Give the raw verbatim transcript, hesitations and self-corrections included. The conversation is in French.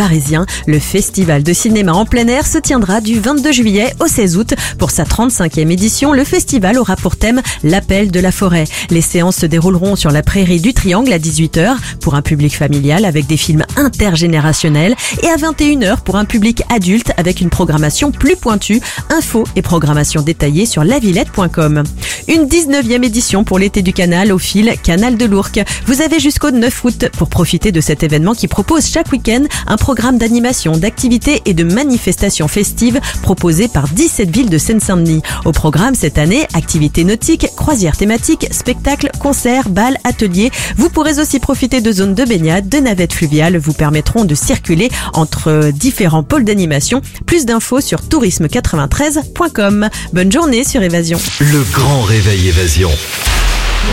parisien. Le festival de cinéma en plein air se tiendra du vingt-deux juillet au seize août. Pour sa trente-cinquième édition, le festival aura pour thème l'appel de la forêt. Les séances se dérouleront sur la prairie du Triangle à dix-huit heures pour un public familial avec des films intergénérationnels et à vingt et une heures pour un public adulte avec une programmation plus pointue. Infos et programmation détaillée sur la villette point com. Une dix-neuvième édition pour l'été du canal au fil Canal de l'Ourcq. Vous avez jusqu'au neuf août pour profiter de cet événement qui propose chaque week-end un programme d'animation, d'activités et de manifestations festives proposées par dix-sept villes de Seine-Saint-Denis. Au programme cette année, activités nautiques, croisières thématiques, spectacles, concerts, balles, ateliers. Vous pourrez aussi profiter de zones de baignade, de navettes fluviales vous permettront de circuler entre différents pôles d'animation. Plus d'infos sur tourisme quatre-vingt-treize point com. Bonne journée sur Évasion. Le grand réveil Évasion.